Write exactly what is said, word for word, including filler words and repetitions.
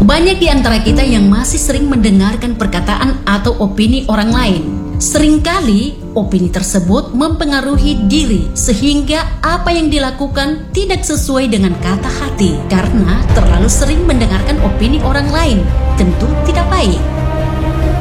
Banyak di antara kita yang masih sering mendengarkan perkataan atau opini orang lain. Seringkali opini tersebut mempengaruhi diri sehingga apa yang dilakukan tidak sesuai dengan kata hati. Karena terlalu sering mendengarkan opini orang lain tentu tidak baik.